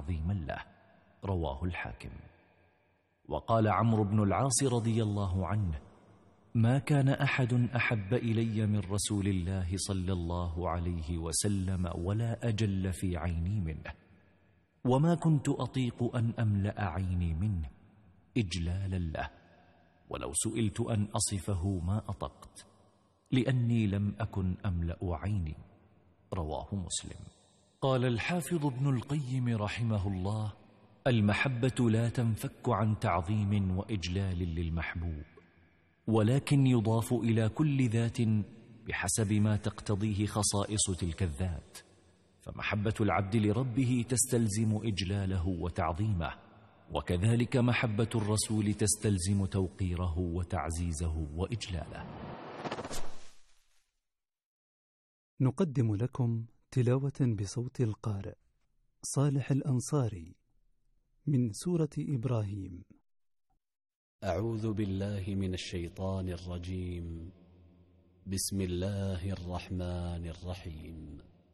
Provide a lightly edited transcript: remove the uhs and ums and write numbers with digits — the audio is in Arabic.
وتعظيما له. رواه الحاكم. وقال عمرو بن العاص رضي الله عنه: ما كان أحد أحب إلي من رسول الله صلى الله عليه وسلم ولا أجل في عيني منه، وما كنت أطيق أن أملأ عيني منه إجلالا له، ولو سئلت أن أصفه ما أطقت، لأني لم أكن أملأ عيني. رواه مسلم. قال الحافظ ابن القيم رحمه الله: المحبة لا تنفك عن تعظيم وإجلال للمحبوب، ولكن يضاف إلى كل ذات بحسب ما تقتضيه خصائص تلك الذات، فمحبة العبد لربه تستلزم إجلاله وتعظيمه، وكذلك محبة الرسول تستلزم توقيره وتعزيزه وإجلاله. نقدم لكم تلاوة بصوت القارئ صالح الأنصاري من سورة إبراهيم. أعوذ بالله من الشيطان الرجيم. بسم الله الرحمن الرحيم.